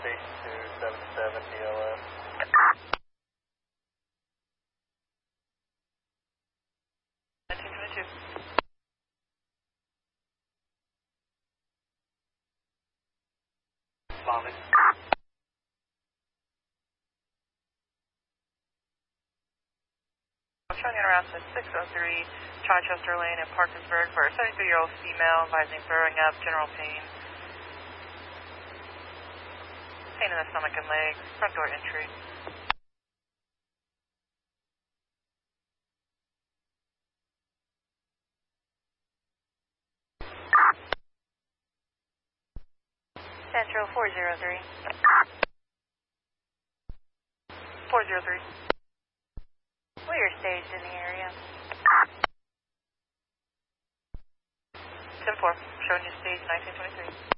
Station 277 DLS. Bombing. I'm showing you around 603 Chichester Lane in Parkersburg for a 73-year-old female advising throwing up, general pain. Pain in the stomach and legs, front door entry. Central 403. 403. We are staged in the area. 10-4, showing you stage 1923.